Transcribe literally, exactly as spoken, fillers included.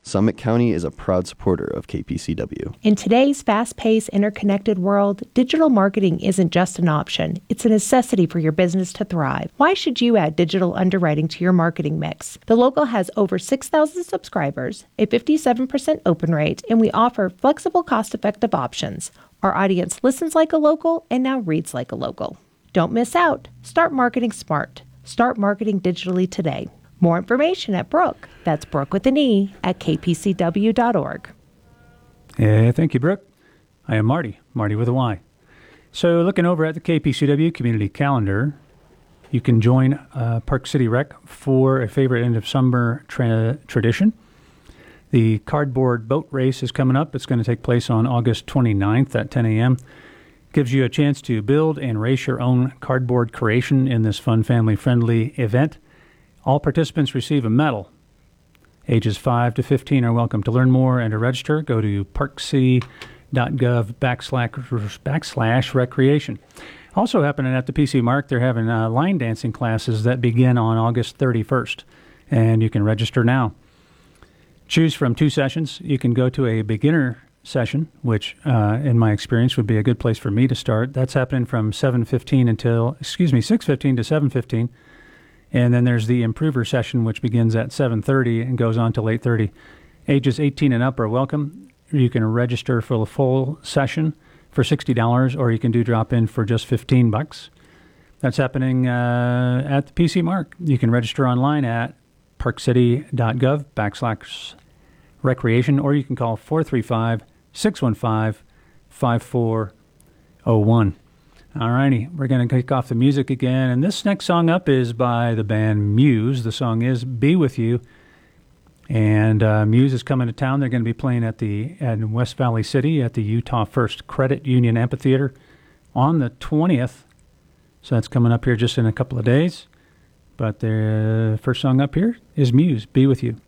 Summit County is a proud supporter of K P C W. In today's fast-paced, interconnected world, digital marketing isn't just an option. It's a necessity for your business to thrive. Why should you add digital underwriting to your marketing mix? The Local has over six thousand subscribers, a fifty-seven percent open rate, and we offer flexible, cost-effective options. Our audience listens like a local and now reads like a local. Don't miss out. Start marketing smart. Start marketing digitally today. More information at Brooke. That's Brooke with an E at k p c w dot org. Yeah, thank you, Brooke. I am Marty, Marty with a Y. So looking over at the K P C W community calendar, you can join uh, Park City Rec for a favorite end of summer tra- tradition. The cardboard boat race is coming up. It's going to take place on August twenty-ninth at ten a.m. Gives you a chance to build and race your own cardboard creation in this fun, family-friendly event. All participants receive a medal. Ages five to fifteen are welcome. To learn more and to register, go to parkcity.gov backslash, backslash recreation. Also happening at the P C Mark, they're having uh, line dancing classes that begin on August thirty-first, and you can register now. Choose from two sessions. You can go to a beginner session, which uh, in my experience would be a good place for me to start. That's happening from seven fifteen until, excuse me, six fifteen to seven fifteen. And then there's the improver session, which begins at seven thirty and goes on till eight thirty. Ages eighteen and up are welcome. You can register for the full session for sixty dollars, or you can do drop-in for just fifteen bucks. That's happening uh, at the P C Mark. You can register online at parkcity.gov backslash recreation, or you can call four three five, six one five, five four zero one. All righty, we're going to kick off the music again, and this next song up is by the band Muse. The song is Be With You, and uh, Muse is coming to town. They're going to be playing at the at West Valley City at the Utah First Credit Union Amphitheater on the twentieth, so that's coming up here just in a couple of days. But the first song up here is Muse, Be With You.